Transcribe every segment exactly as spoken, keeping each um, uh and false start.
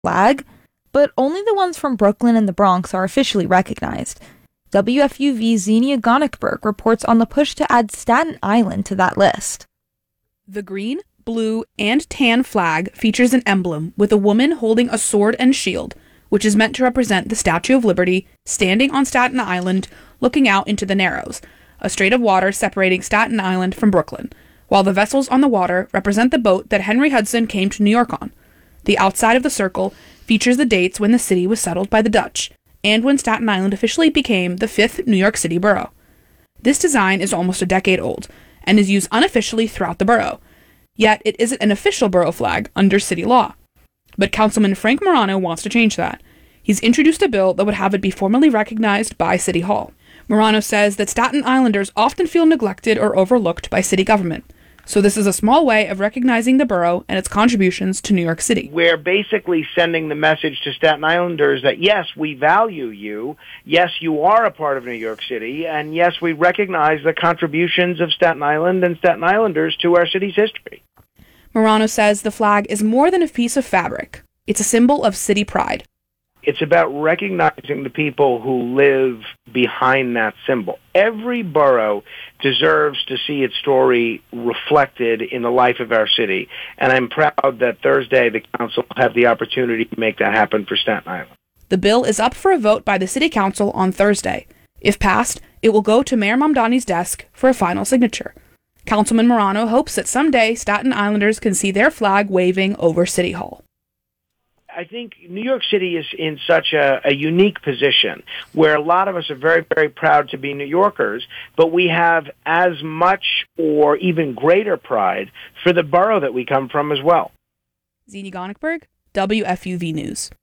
flag, but only the ones from Brooklyn and the Bronx are officially recognized. W F U V's Xenia Gonickberg reports on the push to add Staten Island to that list. The green, blue, and tan flag features an emblem with a woman holding a sword and shield, which is meant to represent the Statue of Liberty standing on Staten Island looking out into the Narrows, a strait of water separating Staten Island from Brooklyn, while the vessels on the water represent the boat that Henry Hudson came to New York on. The outside of the circle features the dates when the city was settled by the Dutch, and when Staten Island officially became the fifth New York City borough. This design is almost a decade old, and is used unofficially throughout the borough. Yet it isn't an official borough flag under city law. But Councilman Frank Morano wants to change that. He's introduced a bill that would have it be formally recognized by City Hall. Morano says that Staten Islanders often feel neglected or overlooked by city government. So this is a small way of recognizing the borough and its contributions to New York City. We're basically sending the message to Staten Islanders that, yes, we value you, yes, you are a part of New York City, and yes, we recognize the contributions of Staten Island and Staten Islanders to our city's history. Morano says the flag is more than a piece of fabric. It's a symbol of city pride. It's about recognizing the people who live behind that symbol. Every borough deserves to see its story reflected in the life of our city, and I'm proud that Thursday the council will have the opportunity to make that happen for Staten Island. The bill is up for a vote by the City Council on Thursday. If passed, it will go to Mayor Mamdani's desk for a final signature. Councilman Morano hopes that someday Staten Islanders can see their flag waving over City Hall. I think New York City is in such a, a unique position where a lot of us are very, very proud to be New Yorkers, but we have as much or even greater pride for the borough that we come from as well. Xenia Gonickberg, W F U V News.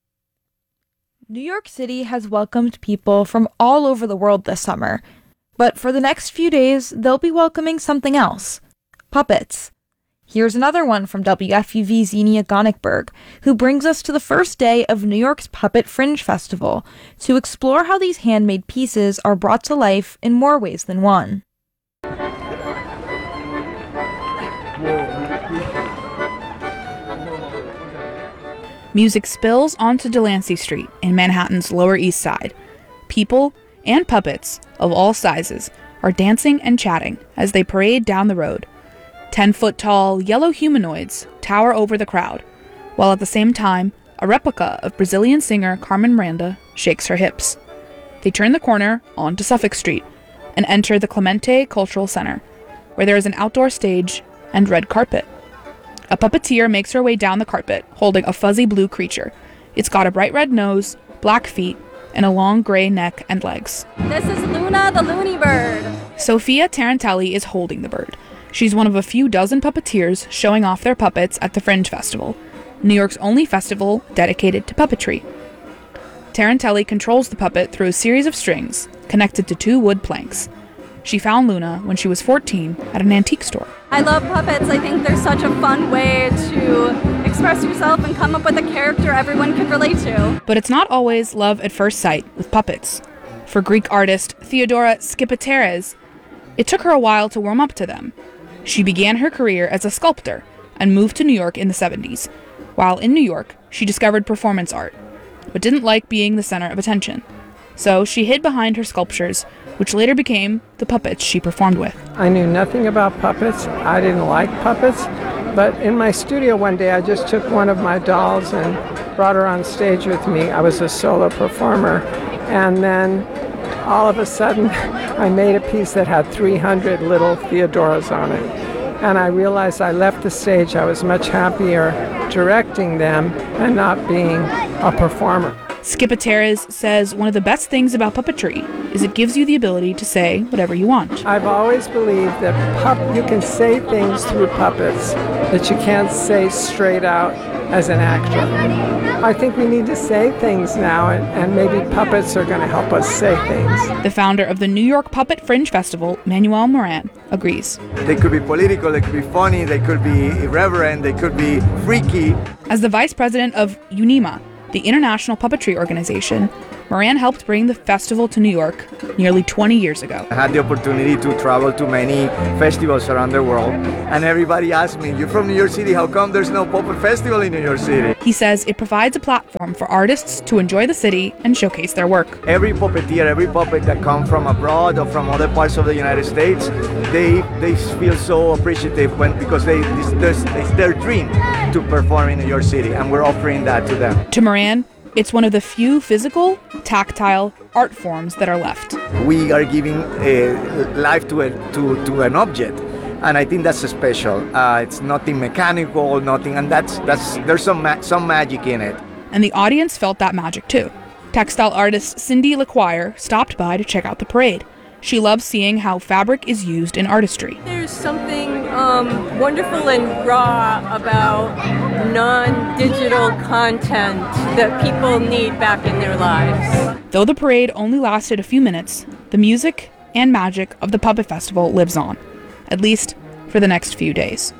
New York City has welcomed people from all over the world this summer, but for the next few days, they'll be welcoming something else: puppets. Here's another one from W F U V's Xenia Gonickberg, who brings us to the first day of New York's Puppet Fringe Festival to explore how these handmade pieces are brought to life in more ways than one. Music spills onto Delancey Street in Manhattan's Lower East Side. People and puppets of all sizes are dancing and chatting as they parade down the road. Ten-foot-tall yellow humanoids tower over the crowd, while at the same time, a replica of Brazilian singer Carmen Miranda shakes her hips. They turn the corner onto Suffolk Street and enter the Clemente Cultural Center, where there is an outdoor stage and red carpet. A puppeteer makes her way down the carpet, holding a fuzzy blue creature. It's got a bright red nose, black feet, and a long gray neck and legs. This is Luna the Looney Bird. Sophia Tarantelli is holding the bird. She's one of a few dozen puppeteers showing off their puppets at the Fringe Festival, New York's only festival dedicated to puppetry. Tarantelli controls the puppet through a series of strings connected to two wood planks. She found Luna when she was fourteen at an antique store. I love puppets. I think they're such a fun way to express yourself and come up with a character everyone can relate to. But it's not always love at first sight with puppets. For Greek artist Theodora Skipateres, it took her a while to warm up to them. She began her career as a sculptor and moved to New York in the seventies. While in New York, she discovered performance art, but didn't like being the center of attention. So she hid behind her sculptures, which later became the puppets she performed with. I knew nothing about puppets. I didn't like puppets. But in my studio one day, I just took one of my dolls and brought her on stage with me. I was a solo performer. And then all of a sudden, I made a piece that had three hundred little Theodoras on it. And I realized I left the stage. I was much happier directing them and not being a performer. Skipateres says one of the best things about puppetry is it gives you the ability to say whatever you want. I've always believed that pup- you can say things through puppets that you can't say straight out as an actor. I think we need to say things now, and, and maybe puppets are going to help us say things. The founder of the New York Puppet Fringe Festival, Manuel Moran, agrees. They could be political, they could be funny, they could be irreverent, they could be freaky. As the vice president of UNIMA, the International Puppetry Organization, Moran helped bring the festival to New York nearly twenty years ago. I had the opportunity to travel to many festivals around the world, and everybody asked me, "You're from New York City, how come there's no puppet festival in New York City?" He says it provides a platform for artists to enjoy the city and showcase their work. Every puppeteer, every puppet that come from abroad or from other parts of the United States, they they feel so appreciative when because they it's, it's their dream to perform in New York City, and we're offering that to them. To Moran, it's one of the few physical, tactile art forms that are left. We are giving uh, life to, a, to to an object, and I think that's special. Uh, it's nothing mechanical, nothing, and that's that's there's some ma- some magic in it. And the audience felt that magic too. Textile artist Cindy LaQuire stopped by to check out the parade. She loves seeing how fabric is used in artistry. There's something um, wonderful and raw about non-digital content that people need back in their lives. Though the parade only lasted a few minutes, the music and magic of the Puppet Festival lives on, at least for the next few days.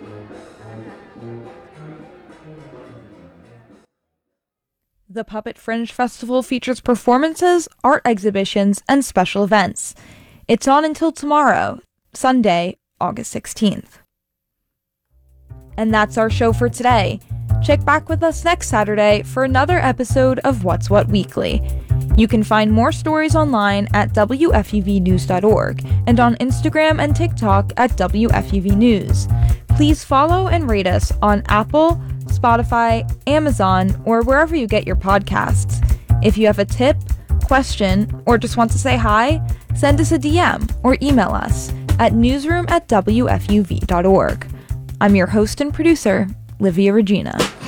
The Puppet Fringe Festival features performances, art exhibitions, and special events. It's on until tomorrow, Sunday, August sixteenth. And that's our show for today. Check back with us next Saturday for another episode of What's What Weekly. You can find more stories online at W F U V news dot org and on Instagram and TikTok at W F U V News. Please follow and rate us on Apple, Spotify, Amazon, or wherever you get your podcasts. If you have a tip, question, or just want to say hi, send us a D M or email us at newsroom at W F U V dot org. I'm your host and producer, Livia Regina.